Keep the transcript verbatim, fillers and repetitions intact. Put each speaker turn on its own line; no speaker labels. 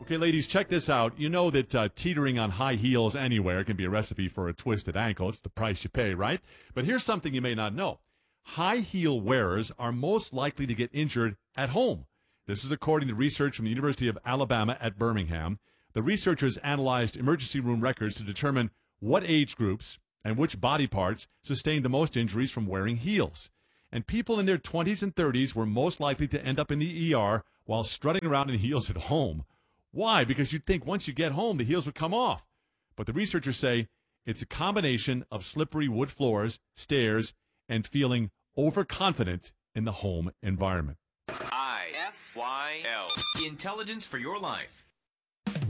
Okay, ladies, check this out. You know that uh, teetering on high heels anywhere can be a recipe for a twisted ankle. It's the price you pay, right? But here's something you may not know. High heel wearers are most likely to get injured at home. This is according to research from the University of Alabama at Birmingham. The researchers analyzed emergency room records to determine what age groups and which body parts sustained the most injuries from wearing heels. And people in their twenties and thirties were most likely to end up in the E R while strutting around in heels at home. Why? Because you'd think once you get home, the heels would come off. But the researchers say it's a combination of slippery wood floors, stairs, and feeling overconfident in the home environment.
I F Y L. Intelligence for your life.